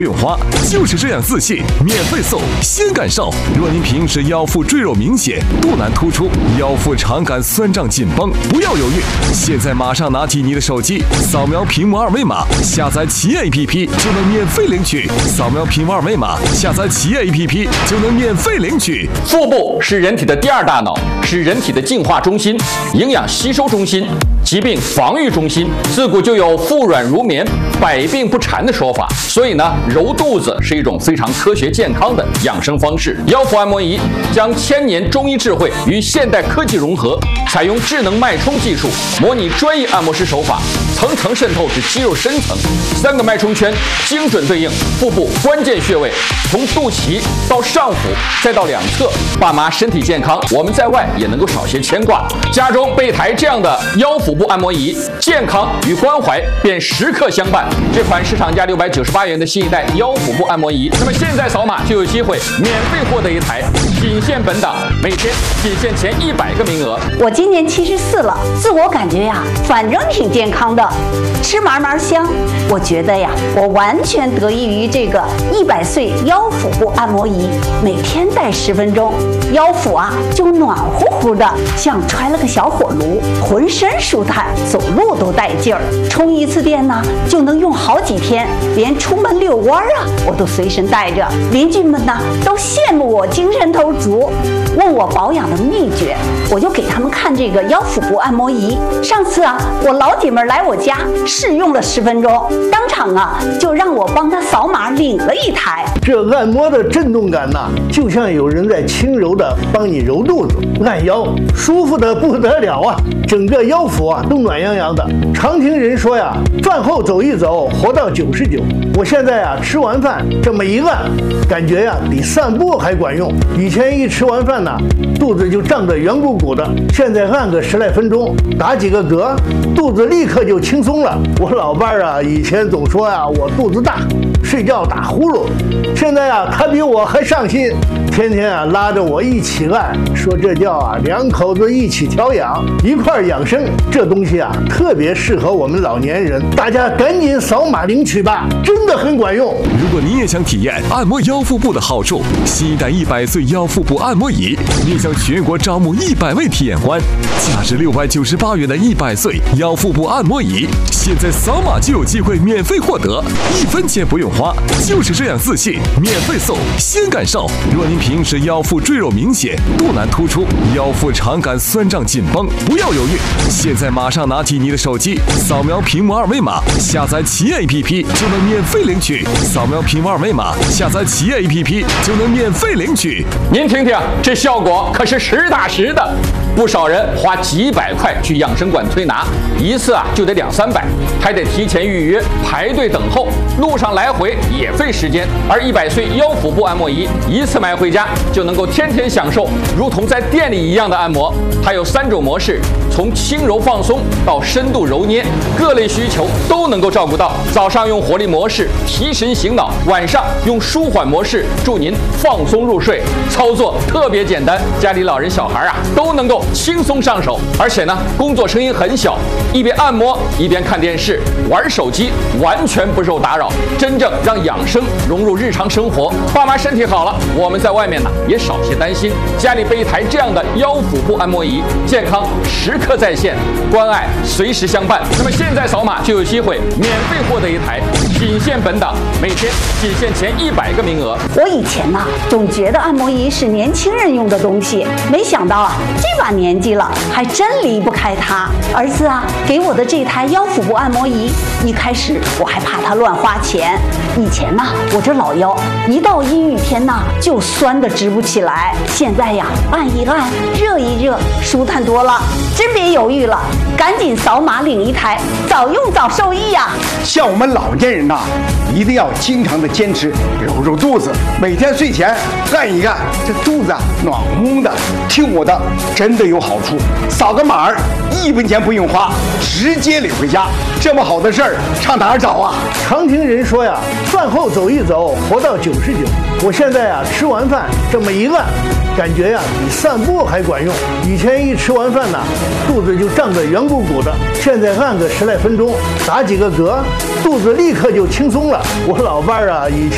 不用花，就是这样自信，免费送，先感受。若您平时腰腹赘肉明显、肚腩突出、腰腹常感酸胀紧绷，不要犹豫，现在马上拿起你的手机，扫描屏幕二维码，下载企业 APP 就能免费领取。扫描屏幕二维码，下载企业 APP 就能免费领取。 腹部是人体的第二大脑，是人体的进化中心、营养吸收中心、疾病防御中心。自古就有腹软如绵、百病不缠的说法，所以呢，揉肚子是一种非常科学健康的养生方式。腰腹按摩仪将千年中医智慧与现代科技融合，采用智能脉冲技术，模拟专业按摩师手法，层层渗透至肌肉深层。3个脉冲圈精准对应腹部关键穴位，从肚脐到上腹，再到两侧。爸妈身体健康，我们在外也能够少些牵挂。家中备台这样的腰腹部按摩仪，健康与关怀便时刻相伴。这款市场价698元的新一代腰腹部按摩仪，那么现在扫码就有机会免费获得一台，仅限本档，每天仅限前100个名额。 我今年74了，自我感觉呀，反正挺健康的，吃嘛嘛香。我觉得呀，我完全得益于这个100岁腰腹部按摩仪，每天戴10分钟，腰腹啊就暖乎乎的，像揣了个小火炉，浑身舒坦，走路都带劲儿。充一次电呢，就能用好几天，连出门遛弯啊，我都随身带着。邻居们呢都羡慕我精神头足，问我保养的秘诀，我就给他们看这个腰腹部按摩仪。上次啊，我老姐们来我家试用了10分钟，当场啊就让我帮她扫码领了一台。 这按摩的震动感呐，就像有人在轻柔的帮你揉肚子、按腰，舒服的不得了啊！整个腰腹啊都暖洋洋的。常听人说呀，饭后走一走，活到99。我现在啊吃完饭这么一按，感觉呀比散步还管用。以前一吃完饭呢，肚子就胀得圆鼓鼓的，现在按个10来分钟，打几个嗝，肚子立刻就轻松了。我老伴儿啊，以前总说呀我肚子大，睡觉打呼噜，现在啊他比我还上心，天天啊拉着我一起按，说这叫啊两口子一起调养，一块儿养生。这东西啊特别适合我们老年人，大家赶紧扫码领取吧，真的很管用。 如果你也想体验按摩腰腹部的好处，新一代100岁腰腹部按摩仪面向全国招募100位体验官，价值698元的100岁腰腹部按摩仪，现在扫码就有机会免费获得，1分钱不用花，就是这样自信，免费送，先感受。若您平时腰腹赘肉明显、肚腩突出、腰腹常感酸胀紧绷，不要犹豫，现在马上拿起你的手机，扫描屏幕二维码，下载企业 APP 就能免费领取。扫描屏幕二维码，下载企业 APP 就能免费领取。 您听听，这效果可是实打实的。不少人花几百块去养生馆推拿，一次啊就得200-300，还得提前预约排队等候，路上来回也费时间。而100岁腰腹部按摩仪一次买回家就能够天天享受，如同在店里一样的按摩。它有3种模式，从轻柔放松到深度揉捏，各类需求都能够照顾到。早上用活力模式提神醒脑，晚上用舒缓模式助您放松入睡。操作特别简单，家里老人小孩啊都能够轻松上手。而且呢，工作声音很小，一边按摩一边看电视、玩手机，完全不受打扰，真正让养生融入日常生活。爸妈身体好了，我们在外面呢也少些担心。家里备一台这样的腰腹部按摩仪，健康时刻在线，关爱随时相伴。那么现在扫码就有机会免费获得一台，仅限本档，每天仅限前100个名额。 我以前呢总觉得按摩仪是年轻人用的东西，没想到啊这把年纪了还真离不开它。儿子啊给我的这台腰腹部按摩仪，一开始我还怕它乱花钱。以前呢我这老腰一到阴雨天呢就酸得直不起来，现在呀按一按热一热，舒坦多了。真别犹豫了，赶紧扫码领一台，早用早受益呀。 像我们老年人呐，一定要经常的坚持揉揉肚子，每天睡前按一按，这肚子啊暖烘烘的。听我的，真的有好处。扫个码1分钱不用花，直接领回家。这么好的事儿，上哪儿找啊？ 常听人说呀，饭后走一走，活到99。我现在啊吃完饭这么一按，感觉呀比散步还管用。以前一吃完饭呢，肚子就胀得圆鼓鼓的，现在按个10来分钟，打几个嗝，肚子立刻就轻松了。我老伴儿啊以前